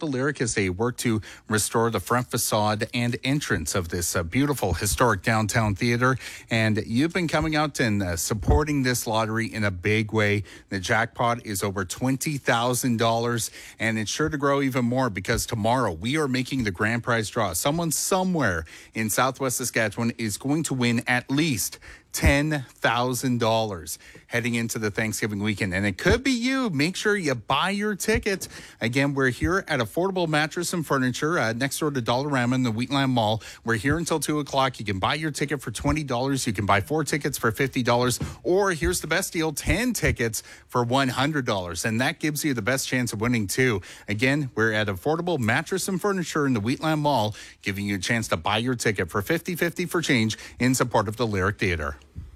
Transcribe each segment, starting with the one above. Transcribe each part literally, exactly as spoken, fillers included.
the Lyric as they work to restore the front facade and entrance of this uh, beautiful historic downtown theater. And you've been coming out and uh, supporting this lottery in a big way. The jackpot is over twenty thousand dollars, and it's sure to grow even more because tomorrow we are making the grand prize draw. Someone somewhere in Southwest Saskatchewan is going to win at least ten thousand dollars heading into the Thanksgiving weekend. And it could be you. Make sure you buy your ticket. Again, we're here at Affordable Mattress and Furniture uh, next door to Dollarama in the Wheatland Mall. We're here until two o'clock. You can buy your ticket for twenty dollars. You can buy four tickets for fifty dollars. Or here's the best deal, ten tickets for one hundred dollars. And that gives you the best chance of winning too. Again, we're at Affordable Mattress and Furniture in the Wheatland Mall, giving you a chance to buy your ticket for fifty fifty for change in support of the Lyric Theater.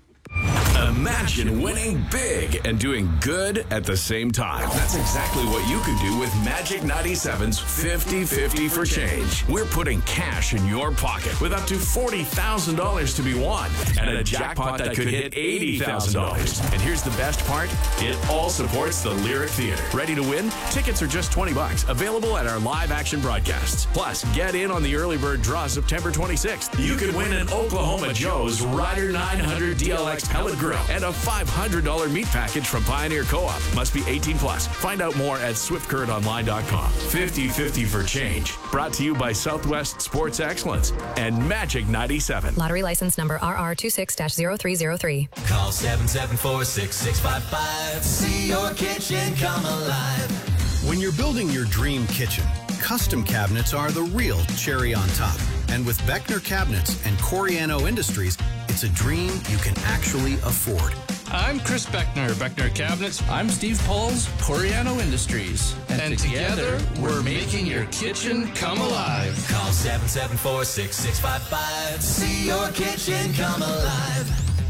Imagine winning big and doing good at the same time. That's exactly what you can do with Magic ninety-seven's fifty fifty for change. We're putting cash in your pocket with up to forty thousand dollars to be won and a jackpot that could hit eighty thousand dollars. And here's the best part. It all supports the Lyric Theater. Ready to win? Tickets are just twenty bucks. Available at our live action broadcasts. Plus, get in on the early bird draw September twenty-sixth. You could win an Oklahoma Joe's Rider nine hundred D L X pellet grill and a five hundred dollars meat package from Pioneer Co-op. Must be eighteen plus. Find out more at swift current online dot com. fifty fifty for change. Brought to you by Southwest Sports Excellence and Magic ninety-seven. Lottery license number R R two six dash zero three zero three. Call seven seven four, six six five five. See your kitchen come alive. When you're building your dream kitchen, custom cabinets are the real cherry on top. And with Beckner Cabinets and Coriano Industries, it's a dream you can actually afford. I'm Chris Beckner, Beckner Cabinets. I'm Steve Pauls, Coriano Industries. And, and together, together, we're making your kitchen come alive. Call seven seven four, six six five five. See your kitchen come alive.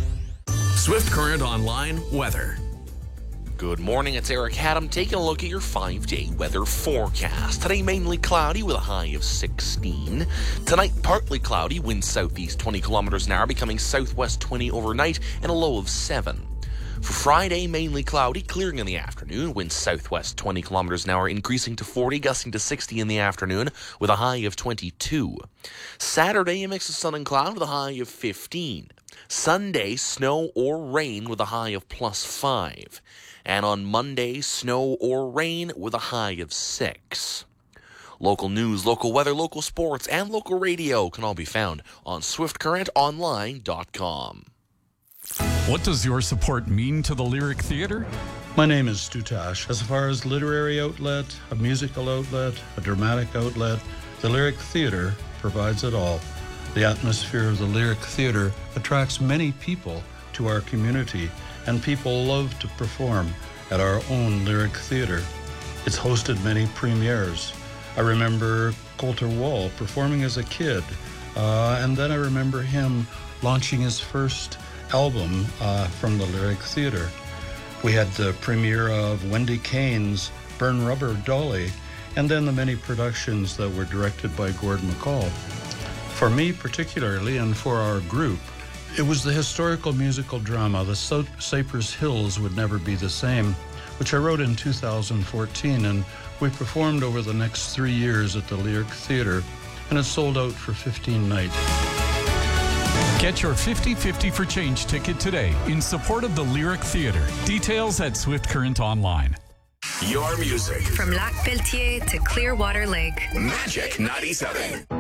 Swift Current Online Weather. Good morning, it's Eric Haddam taking a look at your five-day weather forecast. Today, mainly cloudy with a high of sixteen. Tonight, partly cloudy, winds southeast twenty kilometers an hour, becoming southwest twenty overnight, and a low of seven. For Friday, mainly cloudy, clearing in the afternoon, winds southwest twenty kilometers an hour, increasing to forty, gusting to sixty in the afternoon, with a high of twenty-two. Saturday, a mix of sun and cloud with a high of fifteen. Sunday, snow or rain with a high of plus five. And on Monday, snow or rain with a high of six. Local news, local weather, local sports, and local radio can all be found on swift current online dot com. What does your support mean to the Lyric Theater? My name is Stu Tash. As far as literary outlet, a musical outlet, a dramatic outlet, the Lyric Theater provides it all. The atmosphere of the Lyric Theater attracts many people to our community, and people love to perform at our own Lyric Theater. It's hosted many premieres. I remember Colter Wall performing as a kid, uh, and then I remember him launching his first album uh, from the Lyric Theater. We had the premiere of Wendy Kane's Burn Rubber Dolly, and then the many productions that were directed by Gord McCall. For me particularly, and for our group, it was the historical musical drama, The Cypress Hills Would Never Be the Same, which I wrote in two thousand fourteen, and we performed over the next three years at the Lyric Theater, and it sold out for fifteen nights. Get your fifty fifty for change ticket today in support of the Lyric Theater. Details at Swift Current Online. Your music. From Lac Pelletier to Clearwater Lake. Magic ninety-seven.